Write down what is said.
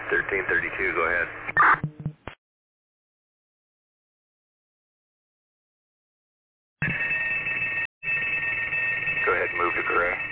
1332, go ahead. Go ahead and move to gray.